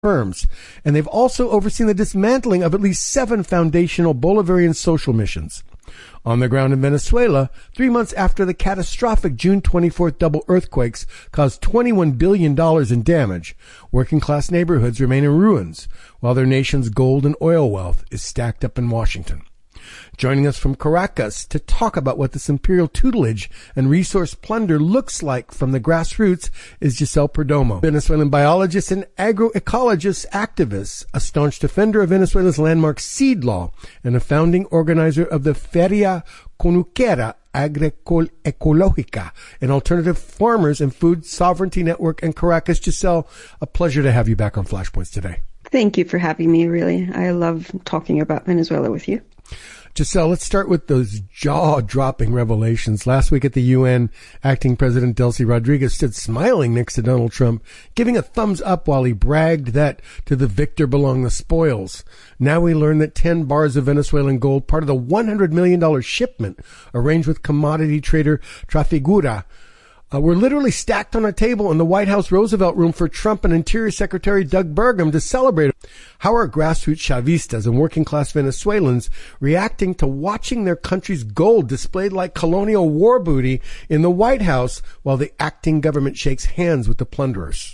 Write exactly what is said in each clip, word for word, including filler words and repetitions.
firms, and they've also overseen the dismantling of at least seven foundational Bolivarian social missions. On the ground in Venezuela, three months after the catastrophic June twenty-fourth double earthquakes caused twenty-one billion dollars in damage, working-class neighborhoods remain in ruins, while their nation's gold and oil wealth is stacked up in Washington. Joining us from Caracas to talk about what this imperial tutelage and resource plunder looks like from the grassroots is Giselle Perdomo, Venezuelan biologist and agroecologist activist, a staunch defender of Venezuela's landmark seed law, and a founding organizer of the Feria Conuquera Agroecológica, an alternative farmers and food sovereignty network in Caracas. Giselle, a pleasure to have you back on Flashpoints today. Thank you for having me, really. I love talking about Venezuela with you. Giselle, let's start with those jaw-dropping revelations. Last week at the U N, acting President Delcy Rodriguez stood smiling next to Donald Trump, giving a thumbs up while he bragged that to the victor belong the spoils. Now we learn that ten bars of Venezuelan gold, part of the one hundred million dollars shipment arranged with commodity trader Trafigura, Uh, were literally stacked on a table in the White House Roosevelt Room for Trump and Interior Secretary Doug Burgum to celebrate. How are grassroots Chavistas and working-class Venezuelans reacting to watching their country's gold displayed like colonial war booty in the White House while the acting government shakes hands with the plunderers?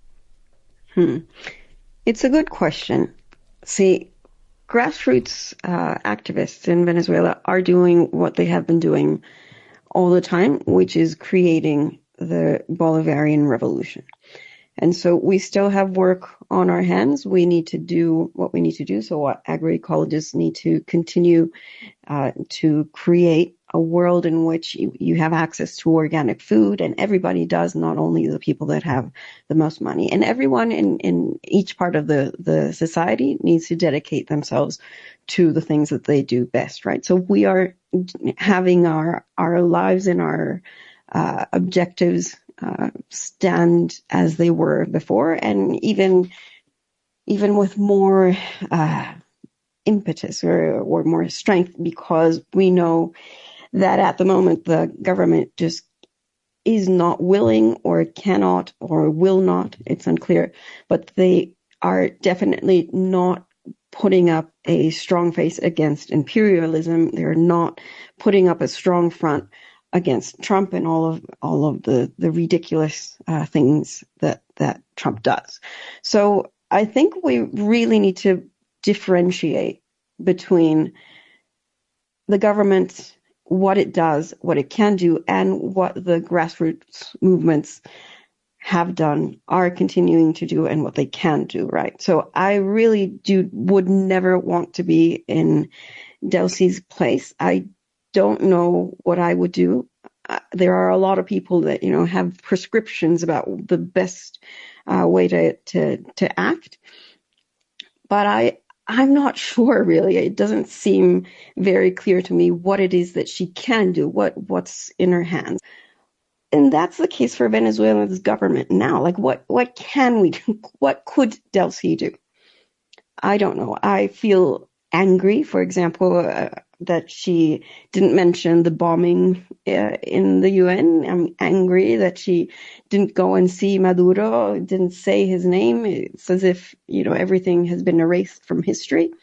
Hmm. It's a good question. See, grassroots uh, activists in Venezuela are doing what they have been doing all the time, which is creating the Bolivarian revolution. And so we still have work on our hands. We need to do what we need to do. So what agroecologists need to continue uh, to create a world in which you, you have access to organic food, and everybody does, not only the people that have the most money. And everyone in, in each part of the, the society needs to dedicate themselves to the things that they do best, right? So we are having our, our lives and our uh, objectives uh, stand as they were before, and even even with more uh, impetus or, or more strength, because we know that at the moment the government just is not willing or cannot or will not, it's unclear, but they are definitely not putting up a strong face against imperialism. They're not putting up a strong front against Trump and all of all of the the ridiculous uh, things that that Trump does. So I think we really need to differentiate between the government, what it does, what it can do, and what the grassroots movements have done, are continuing to do, and what they can do, right? So I really do would never want to be in Delcy's place. I don't know what I would do. Uh, there are a lot of people that, you know, have prescriptions about the best uh, way to, to to act, but I I'm not sure, really. It doesn't seem very clear to me what it is that she can do, what what's in her hands. And that's the case for Venezuela's government now. Like, what, what can we do? What could Delcy do? I don't know. I feel angry, for example, uh, that she didn't mention the bombing uh, in the U N. I'm angry that she didn't go and see Maduro, didn't say his name. It's as if, you know, everything has been erased from history.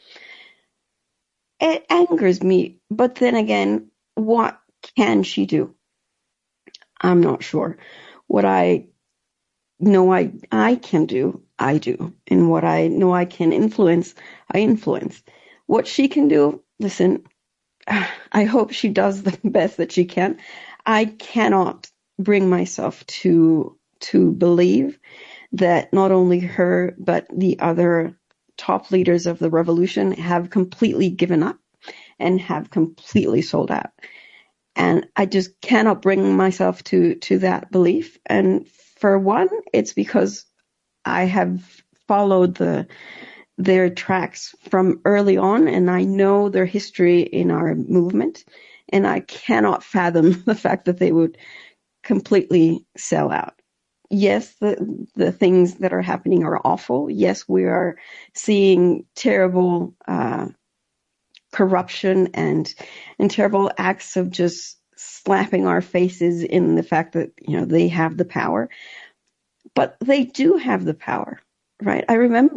It angers me. But then again, what can she do? I'm not sure. What I know I, I can do, I do. And what I know I can influence, I influence. What she can do, listen, I hope she does the best that she can. I cannot bring myself to to believe that not only her, but the other top leaders of the revolution have completely given up and have completely sold out. And I just cannot bring myself to, to that belief. And for one, it's because I have followed the their tracks from early on, and I know their history in our movement, and I cannot fathom the fact that they would completely sell out. Yes, the the things that are happening are awful. Yes, we are seeing terrible uh, corruption and and terrible acts of just slapping our faces in the fact that, you know, they have the power. But they do have the power. right? I remember